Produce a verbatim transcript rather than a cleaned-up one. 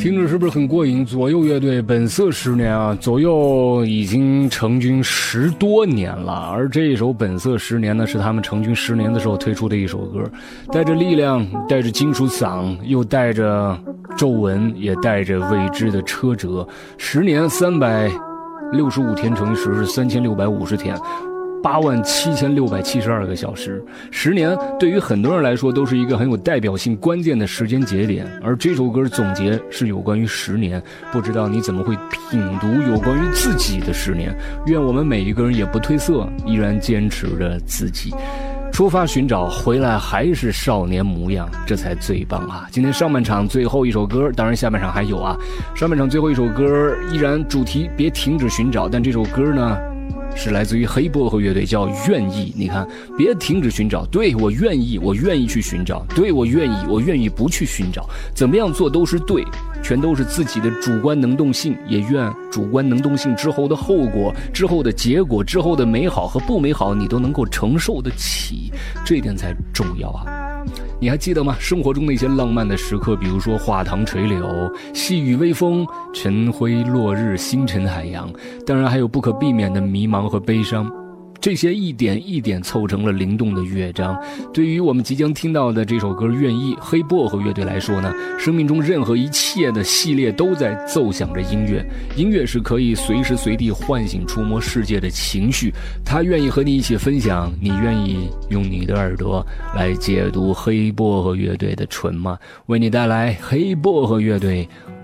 听着是不是很过瘾？左右乐队本色十年啊，左右已经成军十多年了，而这一首本色十年呢，是他们成军十年的时候推出的一首歌，带着力量，带着金属嗓，又带着皱纹，也带着未知的车辙。十年三百六十五天乘以十是三千六百五十天。八万七千六百七十二个小时，十年对于很多人来说都是一个很有代表性、关键的时间节点。而这首歌总结是有关于十年，不知道你怎么会品读有关于自己的十年？愿我们每一个人也不褪色，依然坚持着自己。出发寻找，回来还是少年模样，这才最棒啊！今天上半场最后一首歌，当然下半场还有啊。上半场最后一首歌依然主题别停止寻找，但这首歌呢？是来自于黑薄荷乐队，叫愿意。你看，别停止寻找，对，我愿意，我愿意去寻找，对，我愿意，我愿意不去寻找，怎么样做都是对，全都是自己的主观能动性，也愿主观能动性之后的后果，之后的结果，之后的美好和不美好你都能够承受得起，这一点才重要啊。你还记得吗？生活中那些浪漫的时刻，比如说画堂垂柳、细雨微风、晨辉落日、星辰海洋，当然还有不可避免的迷茫和悲伤，这些一点一点凑成了灵动的乐章。对于我们即将听到的这首歌《愿意》，黑薄荷乐队来说呢，生命中任何一切的系列都在奏响着音乐。音乐是可以随时随地唤醒触摸世界的情绪，它愿意和你一起分享，你愿意用你的耳朵来解读黑薄荷乐队的纯吗？为你带来黑薄荷乐队